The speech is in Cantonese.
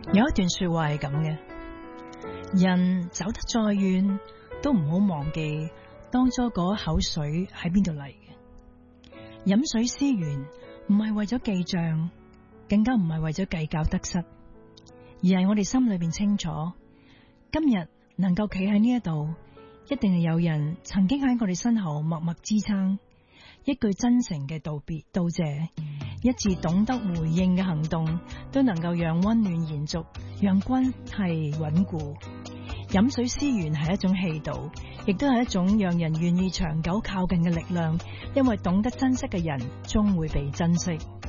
有一段說話係咁嘅：人走得再遠，都唔好忘記當初嗰口水喺邊度嚟嘅。飲水思源，唔係為咗記賬，更加唔係為咗計較得失，而係我哋心裏邊清楚，今日能夠企喺呢一度，一定係有人曾經喺我哋身後默默支撐。一句真誠嘅道別道謝，一次懂得回應嘅行動，都能夠讓溫暖延續，讓關係穩固。飲水思源係一種氣度，亦都係一種讓人願意長久靠近嘅力量，因為懂得珍惜嘅人終會被珍惜。